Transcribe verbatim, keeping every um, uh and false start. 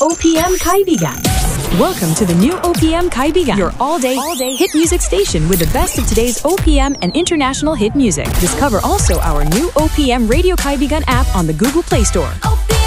O P M Kaibigan. Welcome to the new O P M Kaibigan, your all-day, all-day hit music station with the best of today's O P M and international hit music. Discover also our new O P M Radio Kaibigan app on the Google Play Store.